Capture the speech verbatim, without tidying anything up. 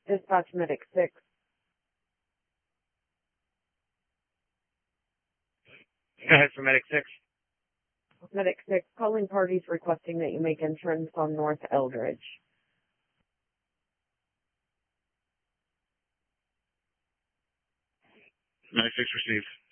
Dispatch Medic six. Go ahead for Medic six. Medic six, calling parties requesting that you make entrance on North Eldridge. Medic six received.